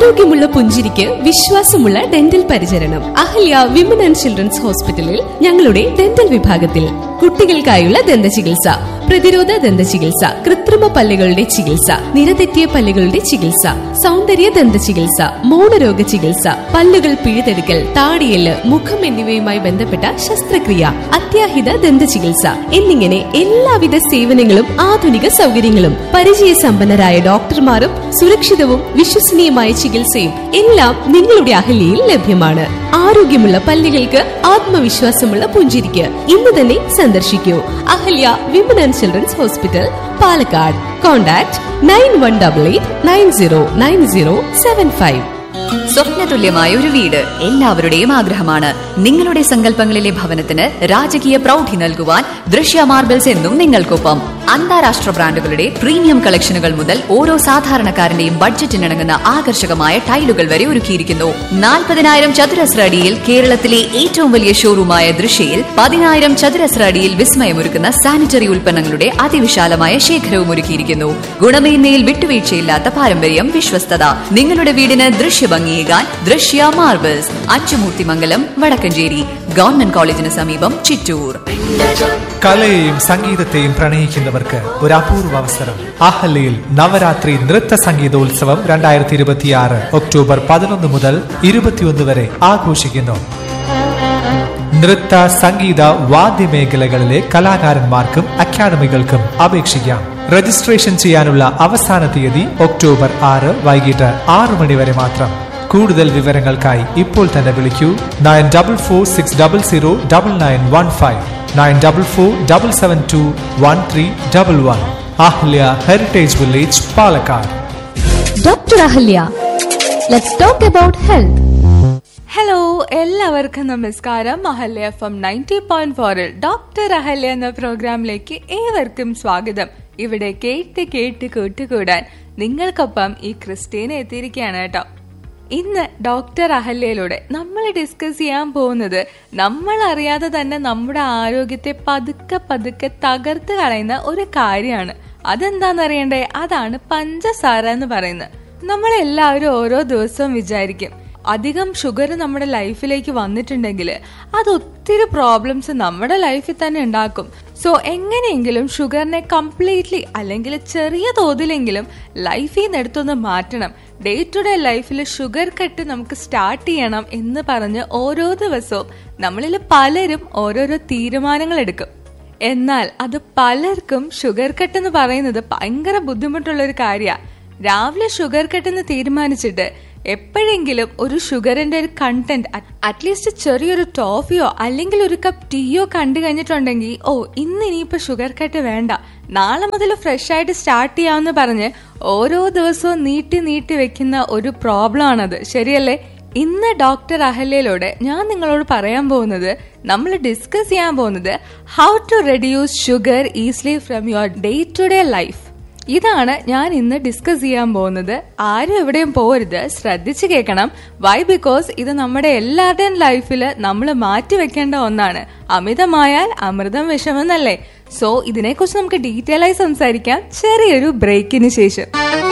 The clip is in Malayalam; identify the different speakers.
Speaker 1: ആരോഗ്യമുള്ള പുഞ്ചിരിക്ക് വിശ്വാസമുള്ള ഡെന്റൽ പരിചരണം. അഹല്യ വിമൻ ആൻഡ് ചിൽഡ്രൻസ് ഹോസ്പിറ്റലിൽ ഞങ്ങളുടെ ഡെന്റൽ വിഭാഗത്തിൽ കുട്ടികൾക്കായുള്ള ദന്ത ചികിത്സ, പ്രതിരോധ ദന്ത ചികിത്സ, കൃത്രിമ പല്ലുകളുടെ ചികിത്സ, നിരതെറ്റിയ പല്ലുകളുടെ ചികിത്സ, സൗന്ദര്യ ദന്ത ചികിത്സ, മൗനരോഗ ചികിത്സ, പല്ലുകൾ പിഴുതെടുക്കൽ, താടിയെല്ല്, മുഖം എന്നിവയുമായി ബന്ധപ്പെട്ട ശസ്ത്രക്രിയ, അത്യാഹിത ദന്ത ചികിത്സ എന്നിങ്ങനെ എല്ലാവിധ സേവനങ്ങളും ആധുനിക സൗകര്യങ്ങളും പരിചയസമ്പന്നരായ ഡോക്ടർമാരും സുരക്ഷിതവും വിശ്വസനീയമായ ചികിത്സയും എല്ലാം നിങ്ങളുടെ അഹല്യയിൽ ലഭ്യമാണ്. ആരോഗ്യമുള്ള പല്ലുകൾക്ക് ആത്മവിശ്വാസമുള്ള പുഞ്ചിരിക്ക് ഇന്ന് തന്നെ സന്ദർശിക്കൂ. Ahalya women and children's hospital, Palakkad. Contact 9188909075.
Speaker 2: സ്വപ്നതുല്യമായ ഒരു വീട് എല്ലാവരുടെയും ആഗ്രഹമാണ്. നിങ്ങളുടെ സങ്കല്പങ്ങളിലെ ഭവനത്തിന് രാജകീയ പ്രൗഢി നൽകുവാൻ ദൃശ്യ മാർബിൾസ് എന്നും നിങ്ങൾക്കൊപ്പം. അന്താരാഷ്ട്ര ബ്രാൻഡുകളുടെ പ്രീമിയം കളക്ഷനുകൾ മുതൽ ഓരോ സാധാരണക്കാരന്റെയും ബഡ്ജറ്റിനിണങ്ങുന്ന ആകർഷകമായ ടൈലുകൾ വരെ ഒരുക്കിയിരിക്കുന്നു. 40,000 ചതുരശ്ര അടിയിൽ കേരളത്തിലെ ഏറ്റവും വലിയ ഷോറൂമായ ദൃശ്യയിൽ 10,000 ചതുരശ്ര അടിയിൽ വിസ്മയമൊരുക്കുന്ന സാനിറ്ററി ഉൽപ്പന്നങ്ങളുടെ അതിവിശാലമായ ശേഖരവും ഒരുക്കിയിരിക്കുന്നു. ഗുണമേന്മയിൽ വിട്ടുവീഴ്ചയില്ലാത്ത പാരമ്പര്യം, വിശ്വസ്തത. നിങ്ങളുടെ വീടിന് ദൃശ്യഭംഗിയേകാൻ ദൃശ്യ മാർബിൾസ്, അച്ചുമൂർത്തിമംഗലം, വടക്കഞ്ചേരി. ഗവൺമെന്റ് കോളേജിന് സമീപം, ചിറ്റൂർ.
Speaker 3: കലയെയും സംഗീതത്തെയും പ്രണയിക്കുന്നവർക്ക് ഒരു അപൂർവ അവസരം. അഹല്യയിൽ നവരാത്രി നൃത്ത സംഗീതോത്സവം 2026 ഒക്ടോബർ 11 മുതൽ 21 വരെ ആഘോഷിക്കുന്നു. നൃത്ത, സംഗീത, വാദ്യമേഖലകളിലെ കലാകാരന്മാർക്കും അക്കാദമികൾക്കും അപേക്ഷിക്കാം. രജിസ്ട്രേഷൻ ചെയ്യാനുള്ള അവസാന തീയതി ഒക്ടോബർ 6 വൈകിട്ട് 6 മണി വരെ മാത്രം. കൂടുതൽ വിവരങ്ങൾക്കായി ഇപ്പോൾ തന്നെ വിളിക്കൂ 9446009915, 9447721311. Ahalya heritage village, Palakkad.
Speaker 1: Doctor Ahalya, let's talk about health.
Speaker 4: Hello, എല്ലാവർക്കും നമസ്കാരം. അഹല്യ FM 90.4 ഡോക്ടർ അഹല്യ എന്ന പ്രോഗ്രാമിലേക്ക് ഏവർക്കും സ്വാഗതം. ഇവിടെ കേട്ട് കൂട്ടുകൂടാൻ നിങ്ങൾക്കൊപ്പം ഈ ക്രിസ്റ്റീന എത്തിയിരിക്കുകയാണ് കേട്ടോ. ഇന്ന് ഡോക്ടർ അഹല്യയിലൂടെ നമ്മൾ ഡിസ്കസ് ചെയ്യാൻ പോകുന്നത് നമ്മൾ അറിയാതെ തന്നെ നമ്മുടെ ആരോഗ്യത്തെ പതുക്കെ തകർത്ത് കളയുന്ന ഒരു കാര്യമാണ്. അതെന്താണെന്നറിയണ്ടേ? അതാണ് പഞ്ചസാര എന്ന് പറയുന്നത്. നമ്മളെല്ലാവരും ഓരോ ദിവസവും വിചാരിക്കും, അധികം ഷുഗർ നമ്മുടെ ലൈഫിലേക്ക് വന്നിട്ടുണ്ടെങ്കിൽ അത് ഒത്തിരി പ്രോബ്ലംസ് നമ്മുടെ ലൈഫിൽ തന്നെ ഉണ്ടാക്കും. സോ എങ്ങനെയെങ്കിലും ഷുഗറിനെ കംപ്ലീറ്റ്ലി അല്ലെങ്കിൽ ചെറിയ തോതിലെങ്കിലും ലൈഫിൽ നിന്ന് എടുത്തൊന്ന് മാറ്റണം. ഡേ ടു ഡേ ലൈഫിൽ ഷുഗർ കട്ട് നമുക്ക് സ്റ്റാർട്ട് ചെയ്യണം എന്ന് പറഞ്ഞ് ഓരോ ദിവസവും നമ്മളിൽ പലരും ഓരോരോ തീരുമാനങ്ങൾ എടുക്കും. എന്നാൽ അത് പലർക്കും ഷുഗർ കട്ട് എന്ന് പറയുന്നത് ഭയങ്കര ബുദ്ധിമുട്ടുള്ളൊരു കാര്യമാണ്. രാവിലെ ഷുഗർ കട്ട് എന്ന് തീരുമാനിച്ചിട്ട് എപ്പോഴെങ്കിലും ഒരു ഷുഗറിന്റെ ഒരു കണ്ടന്റ് അറ്റ്ലീസ്റ്റ് ചെറിയൊരു ടോഫിയോ അല്ലെങ്കിൽ ഒരു കപ്പ് ടീയോ കണ്ടു കഴിഞ്ഞിട്ടുണ്ടെങ്കിൽ, ഓ ഇന്ന് ഇനിയിപ്പോ ഷുഗർ കട്ട് വേണ്ട, നാളെ മുതൽ ഫ്രഷ് ആയിട്ട് സ്റ്റാർട്ട് ചെയ്യാമെന്ന് പറഞ്ഞ് ഓരോ ദിവസവും നീട്ടി വെക്കുന്ന ഒരു പ്രോബ്ലം ആണത്. ശരിയല്ലേ? ഇന്ന് ഡോക്ടർ അഹല്യയിലൂടെ ഞാൻ നിങ്ങളോട് പറയാൻ പോകുന്നത്, നമ്മൾ ഡിസ്കസ് ചെയ്യാൻ പോകുന്നത് how to reduce sugar easily from your day to day life. ഇതാണ് ഞാൻ ഇന്ന് ഡിസ്കസ് ചെയ്യാൻ പോകുന്നത്. ആരും എവിടെയും പോരുത്, ശ്രദ്ധിച്ച് കേൾക്കണം. വൈ? ബിക്കോസ് ഇത് നമ്മുടെ എല്ലാവരുടെയും ലൈഫിൽ നമ്മൾ മാറ്റിവെക്കേണ്ട ഒന്നാണ്. അമിതമായാൽ അമൃതം വിഷമെന്നല്ലേ? സോ ഇതിനെക്കുറിച്ച് നമുക്ക് ഡീറ്റെയിൽ ആയി സംസാരിക്കാം ചെറിയൊരു ബ്രേക്കിന് ശേഷം.